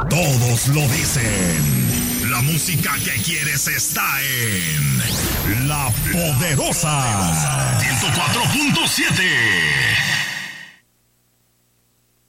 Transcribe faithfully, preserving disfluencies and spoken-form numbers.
Todos lo dicen. La música que quieres está en La Poderosa. ciento cuatro punto siete.